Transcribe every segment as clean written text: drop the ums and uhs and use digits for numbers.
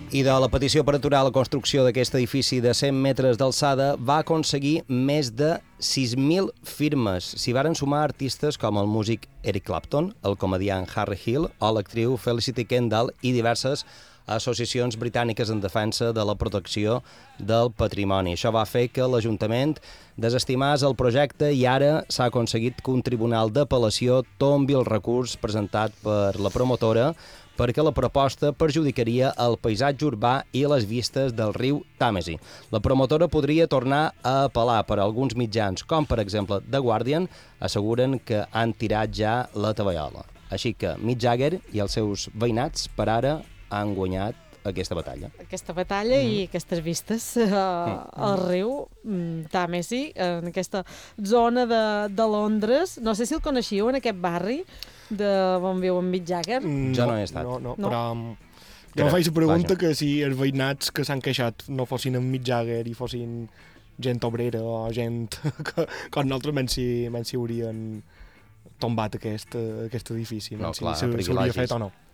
I de la petició per aturar la construcció d'aquest edifici de 100 metres d'alçada va aconseguir més de 6.000 firmes. S'hi varen sumar artistes com el músic Eric Clapton, el comediant Harry Hill o l'actriu Felicity Kendall i diverses associacions britàniques en defensa de la protecció del patrimoni. Això va fer que l'Ajuntament desestimés el projecte i ara s'ha aconseguit que un tribunal d'apel·lació tombi el recurs presentat per la promotora perquè la proposta perjudicaria el paisatge urbà i les vistes del riu Tàmesi. La promotora podria tornar a apel·lar, per alguns mitjans, com per exemple The Guardian, asseguren que han tirat ja la tovallola. Així que Mick Jagger i els seus veïnats per ara han guanyat aquesta batalla. Aquesta batalla i aquestes vistes al riu Tàmesi, en aquesta zona de Londres. No sé si el coneixíeu, en aquest barri de on viu en Mick Jagger. Jo no he estat. No. Però jo me faig la pregunta que si els veïnats que s'han queixat no fossin en Mick Jagger i fossin gent obrera o gent que nosaltres menys si haurien tombat aquest edifici, No, clar, si s'hauria fet o no. privilegis.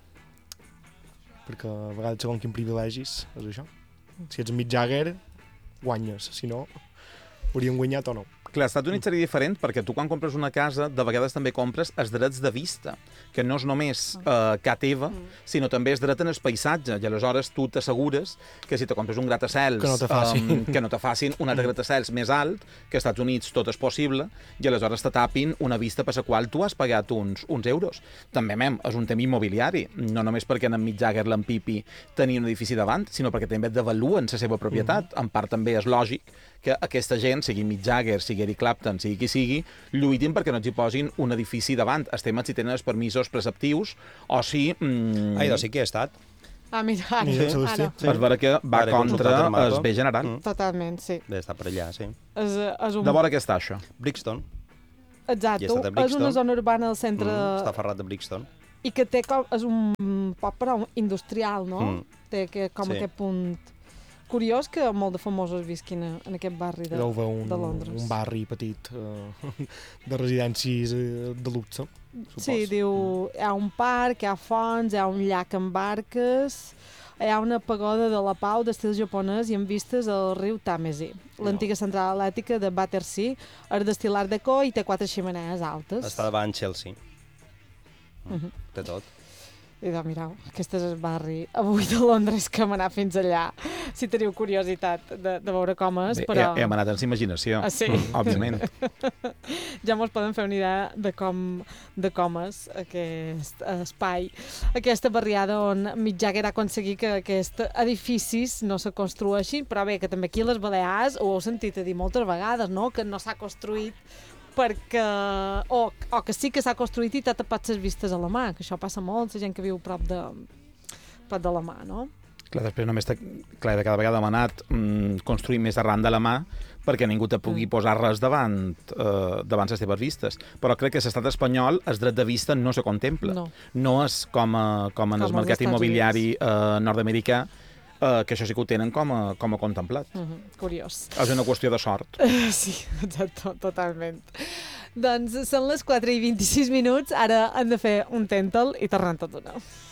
Perquè a vegades segons quin privilegis és això. Si ets Mick Jagger, guanyes. Si no, haurien guanyat o no. Clar, als Estats Units seria diferent perquè tu quan compres una casa de vegades també compres els drets de vista, que no és només ca teva, sinó també és dret en el paisatge, i aleshores tu t'assegures que si te compres un gratacels que no te facin un altre gratacels més alt, que als Estats Units tot és possible, i aleshores te tapin una vista per la qual tu has pagat uns euros. També, és un tema immobiliari, no només perquè en Mick Jagger l'en Pipi tenia un edifici davant, sinó perquè també devaluen la seva propietat. En part també és lògic que aquesta gent, sigui Mick Jagger, sigui Eric Clapton, sigui qui sigui, lluitin perquè no ens hi posin un edifici davant. Els temes si tenen els permisos preceptius o si... Ai, doncs sí que he estat. Mira, ara. Per veure que va contra el bé general. Totalment, sí. Deve estar per allà, sí. De vora què està, això? Brixton. Exacte, I he estat a Brixton. és una zona urbana al centre... Està ferrat de Brixton. I que té és un poc però industrial, no? Té aquest punt curiós que molt de famosos visquin en aquest barri de Londres. Un barri petit de residències de luxe, supos. Sí, diu, hi ha un parc, hi ha fonts, hi ha un llac amb barques, hi ha una pagoda de la pau d'estil japonès i amb vistes al riu Tàmesi. L'antiga central elèctrica de Battersea és d'estil art deco i té 4 xemeneies altes. Està davant Chelsea. Té tot. I doncs, mireu, aquest és el barri avui de Londres, que hem anat fins allà, si teniu curiositat de veure com és, però... Hem anat amb imaginació, sí. Òbviament. Ja mos poden fer una idea de com és aquest espai, aquesta barriada on Mick Jagger ha aconseguit que aquests edificis no se construeixin, però bé, que també aquí a les Balears ho heu sentit a dir moltes vegades, no?, que no s'ha construït perquè... O que sí que s'ha construït i t'ha tapat les vistes a la mà, que això passa molt, la gent que viu prop de la mà, no? Clar, després només cada vegada hem anat construint més arran de la mà perquè ningú te pugui posar res davant les teves vistes. Però crec que a l'estat espanyol el dret de vista no se contempla. No és com en el mercat immobiliari nord-americà, que això sí que ho tenen com a contemplat. Curiós. És una qüestió de sort. Sí, exacte, totalment. Doncs són les 4:26, ara hem de fer un tèntal i tornem tot d'una.